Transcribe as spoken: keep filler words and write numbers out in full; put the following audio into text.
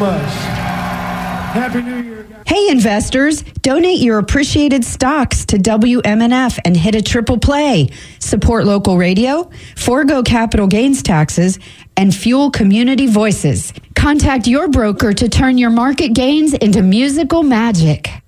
much. Happy New Year, guys. Hey, investors, donate your appreciated stocks to W M N F and hit a triple play. Support local radio, forego capital gains taxes, and fuel community voices. Contact your broker to turn your market gains into musical magic.